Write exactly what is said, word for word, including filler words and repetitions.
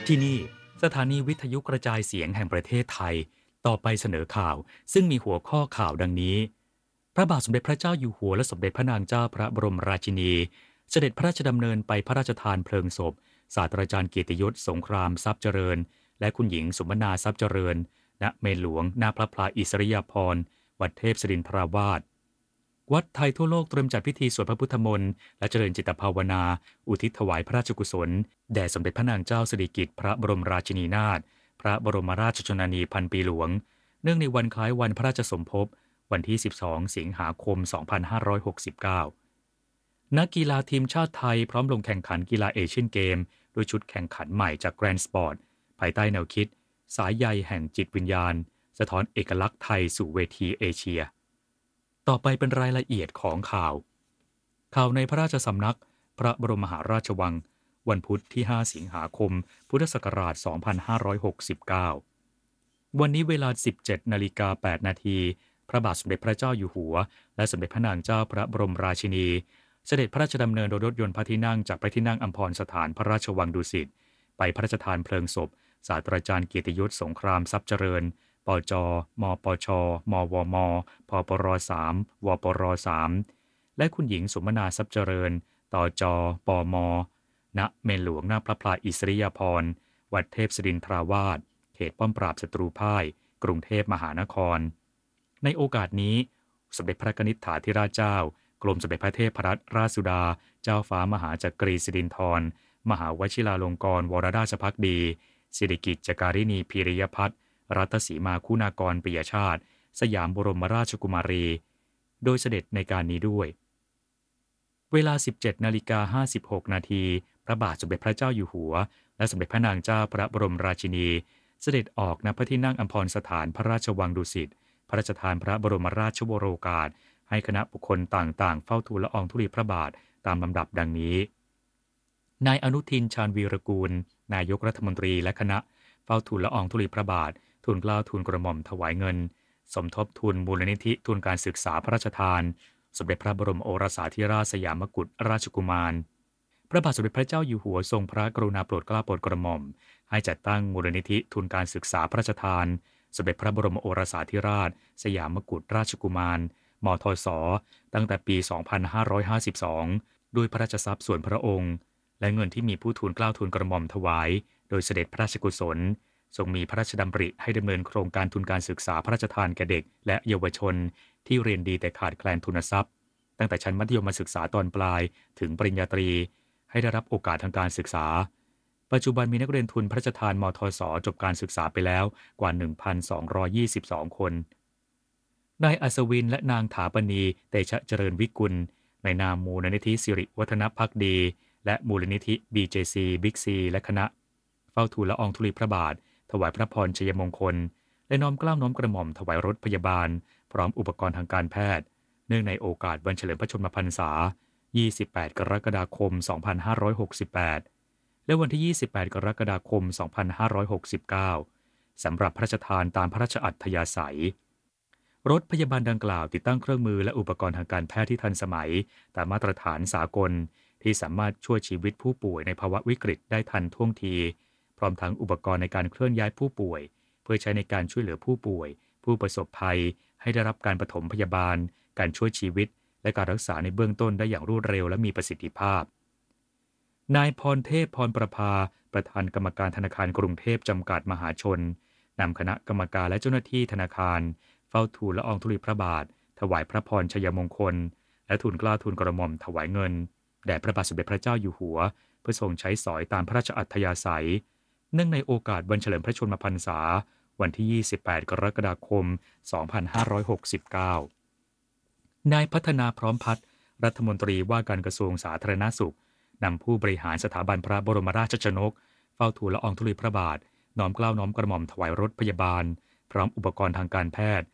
ที่นี่สถานีวิทยุกระจายเสียงแห่งประเทศไทยต่อไปเสนอข่าวซึ่งมีหัวข้อข่าวดังนี้พระบาทสมเด็จพระเจ้าอยู่หัวและสมเด็จพระนางเจ้าพระบรมราชินีเสด็จพระราชดำเนินไปพระราชทานเพลิงศพศาสตราจารย์เกียรติยศสงครามทรัพย์เจริญและคุณหญิงสุมนาทรัพย์เจริญณเมรุหลวงหน้าพระพลาอิสริยาภรณ์วัดเทพศิรินทราวาสวัดไทยทั่วโลกเตรียมจัดพิธีสวดพระพุทธมนต์และเจริญจิตภาวนาอุทิศถวายพระราชกุศลแด่สมเด็จพระนางเจ้าสิริกิติ์พระบรมราชินีนาถพระบรมราชชนนีพันปีหลวงเนื่องในวันคล้ายวันพระราชสมภพวันที่สิบสองสิงหาคมสองพันห้าร้อยหกสิบเก้านักกีฬาทีมชาติไทยพร้อมลงแข่งขันกีฬาเอเชียนเกมด้วยชุดแข่งขันใหม่จากแกรนด์สปอร์ตภายใต้แนวคิดสายใยแห่งจิตวิญญาณสะท้อนเอกลักษณ์ไทยสู่เวทีเอเชียต่อไปเป็นรายละเอียดของข่าวข่าวในพระราชสำนักพระบรมมหาราชวังวันพุธที่ห้าสิงหาคมพุทธศักราชสองพันห้าร้อยหกสิบเก้าวันนี้เวลา สิบเจ็ดนาฬิกาแปดนาทีพระบาทสมเด็จพระเจ้าอยู่หัวและสมเด็จพระนางเจ้าพระบรมราชินีเสด็จพระราชดำเนินโดยรถยนต์พระที่นั่งจากพระที่นั่งอัมพรสถานพระราชวังดุสิตไปพระราชทานเพลิงศพศาสตราจารย์เกียรติยศสงครามทรัพย์เจริญปจมปชมวมพปรสามวปรสามและคุณหญิงสุมนาทรัพย์เจริญตจปมณเมรุหลวงหน้าพระพลาอิสริยาภรณ์วัดเทพศิรินทราวาสเขตป้อมปราบศัตรูพ่ายกรุงเทพมหานครในโอกาสนี้สมเด็จพระนิษฐาธิราชเจ้ากรมสมเด็จพระเทพรัตนราชสุดาเจ้าฟ้ามหาจักรีสิรินธรมหาวชิราลงกรณ์วรราชภักดีสิริกิติ์จการินีพีริยพัฒน์รัตสีมาคุณากรปิยชาติสยามบรมราชกุมารีโดยเสด็จในการนี้ด้วยเวลา สิบเจ็ดนาฬิกาห้าสิบหกนาทีพระบาทสมเด็จพระเจ้าอยู่หัวและสมเด็จพระนางเจ้าพระบรมราชินีเสด็จออกณพระที่นั่งอัมพรสถานพระราชวังดุสิตพระราชทานพระบรมราชวโรกาสให้คณะบุคคลต่างๆเฝ้าทูลละอองธุลีพระบาทตามลำดับดังนี้นายอนุทินชาญวีรกูลนายกรัฐมนตรีและคณะเฝ้าทูลละอองธุลีพระบาททูลเกล้าทูลกระหม่อมถวายเงินสมทบทุนมูลนิธิทุนการศึกษาพระราชทานสมเด็จพระบรมโอรสาธิราชสยามกุฎราชกุมารพระบาทสมเด็จพระเจ้าอยู่หัวทรงพระกรุณาโปรดเกล้าโปรดกระหม่อมให้จัดตั้งมูลนิธิทุนการศึกษาพระราชทานสมเด็จพระบรมโอรสาธิราชสยามกุฎราชกุมารมทสตั้งแต่ปี สองพันห้าร้อยห้าสิบสอง ด้วยพระราชทรัพย์ส่วนพระองค์และเงินที่มีผู้ทูลเกล้าทูลกระหม่อมถวายโดยเสด็จพระราชกุศลทรงมีพระราชดำริให้ดำเนินโครงการทุนการศึกษาพระราชทานแก่เด็กและเยาวชนที่เรียนดีแต่ขาดแคลนทุนทรัพย์ตั้งแต่ชั้นมัธยมศึกษาตอนปลายถึงปริญญาตรีให้ได้รับโอกาสทางการศึกษาปัจจุบันมีนักเรียนทุนพระราชทานมทสจบการศึกษาไปแล้วกว่า หนึ่งพันสองร้อยยี่สิบสอง คนนายอัศวินและนางถาปณีเตชะเจริญวิกุลในนามมูลนิธิสิริวัฒนภักดีและมูลนิธิ บี เจ ซี บิ๊กซีและคณะเฝ้าทูลละอองธุลีพระบาทถวายพระพรชัยมงคลและน้อมเกล้าน้อมกระหม่อมถวายรถพยาบาลพร้อมอุปกรณ์ทางการแพทย์เนื่องในโอกาสวันเฉลิมพระชนมพรรษายี่สิบแปดกรกฎาคมสองพันห้าร้อยหกสิบแปดและวันที่ยี่สิบแปดกรกฎาคมสองพันห้าร้อยหกสิบเก้าสำหรับพระราชทานตามพระราชอัธยาศัยรถพยาบาลดังกล่าวติดตั้งเครื่องมือและอุปกรณ์ทางการแพทย์ที่ทันสมัยตามมาตรฐานสากลที่สามารถช่วยชีวิตผู้ป่วยในภาวะวิกฤตได้ทันท่วงทีพร้อมทั้งอุปกรณ์ในการเคลื่อนย้ายผู้ป่วยเพื่อใช้ในการช่วยเหลือผู้ป่วยผู้ประสบภัยให้ได้รับการปฐมพยาบาลการช่วยชีวิตและการรักษาในเบื้องต้นได้อย่างรวดเร็วและมีประสิทธิภาพนายพรเทพพรประภาประธานกรรมการธนาคารกรุงเทพจำกัดมหาชนนำคณะกรรมการและเจ้าหน้าที่ธนาคารเฝ้าทูลละอองธุลีพระบาทถวายพระพรชัยมงคลและทูลเกล้าทูลกระหม่อมถวายเงินแด่พระบาทสมเด็จพระเจ้าอยู่หัวเพื่อทรงใช้สอยตามพระราชอัธยาศัยเนื่องในโอกาสวันเฉลิมพระชนมพรรษาวันที่ยี่สิบแปดกรกฎาคมสองพันห้าร้อยหกสิบเก้านายพัฒนาพร้อมพัฒน์รัฐมนตรีว่าการกระทรวงสาธารณสุขนำผู้บริหารสถาบันพระบรมราชชนกเฝ้าทูลละอองธุลีพระบาทน้อมเกล้าน้อมกระหม่อมถวายรถพยาบาลพร้อมอุปกรณ์ทางการแพทย์